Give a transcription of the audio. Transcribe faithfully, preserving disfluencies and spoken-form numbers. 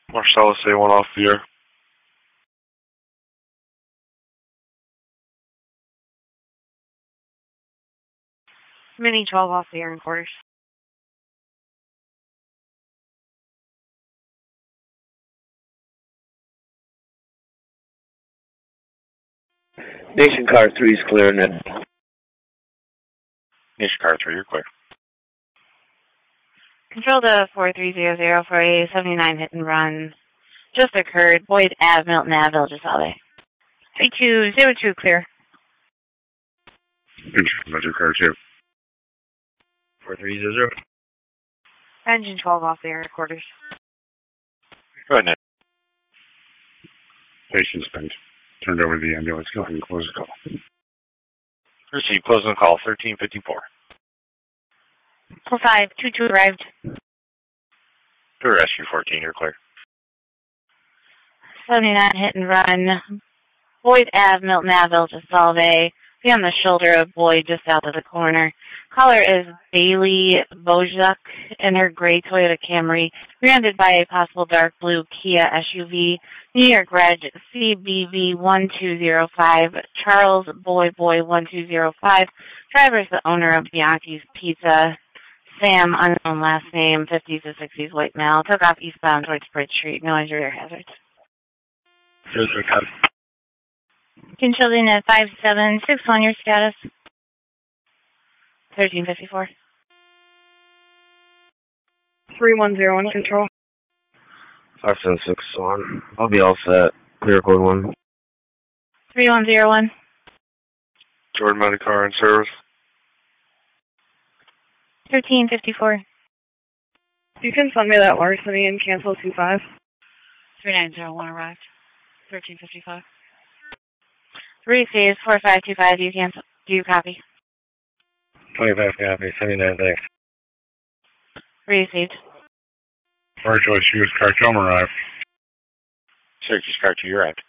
Marcellus A one off the air. Mini twelve off the air in quarters. Nation car three is clear, Ned. Nation car three, you're clear. Control to four three zero zero for a seventy-nine hit and run. Just occurred. Boyd Ave, Milton Ave, Village of Salve. three two zero two clear. Control car two. four three zero zero. Engine twelve off the air quarters. Go ahead, Ned. Patient spent. Turned over to the ambulance. Go ahead and close the call. Receive, closing the call, thirteen fifty-four. Full five two two arrived. To rescue fourteen, you're clear. seventy-nine hit and run. Boyd Ave, Milton Ave, Village of Salve. Be on the shoulder of Boyd, just south of the corner. Caller is Bailey Bojuk in her gray Toyota Camry, rear-ended by a possible dark blue Kia S U V. New York Reg C B V one two zero five. Charles Boy Boy one two zero five. Driver is the owner of Bianchi's Pizza. Sam, unknown last name, fifties to sixties, white male. Took off eastbound towards Bridge Street. No injury or hazards. Control in at five seven six one, your status. thirteen fifty-four. three one zero one, control. five seven six one. I'll be all set. Clear code one. three one zero one. Jordan Mounted Car in service. thirteen fifty-four. You can send me that larceny and cancel two five. three nine zero one arrived. thirteen fifty-five. Receives four five two five. Do you cancel? Do you copy? twenty-five copy. seventy-nine, thanks. Received. Virtual Shoes Car Tom arrived. Syracuse car two, you're out.